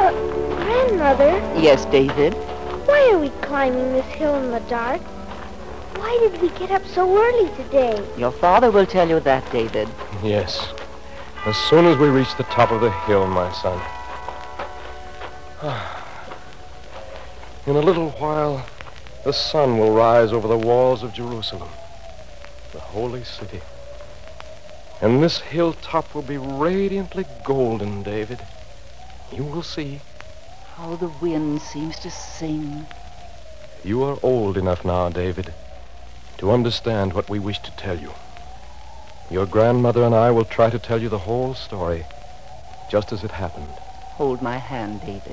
Grandmother, Yes, David? why are we climbing this hill in the dark? Why did we get up so early today? Your father will tell you that, David. Yes. As soon as we reach the top of the hill, my son. In a little while, the sun will rise over the walls of Jerusalem, the holy city. And this hilltop will be radiantly golden, David. You will see. How the wind seems to sing. You are old enough now, David, to understand what we wish to tell you. Your grandmother and I will try to tell you the whole story, just as it happened. Hold my hand, David.